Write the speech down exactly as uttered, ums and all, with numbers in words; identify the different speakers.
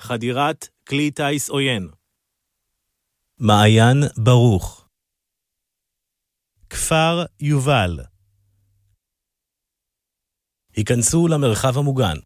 Speaker 1: חדירת כלי טיס עוין.
Speaker 2: מעיין ברוך. כפר יובל. היכנסו למרחב המוגן.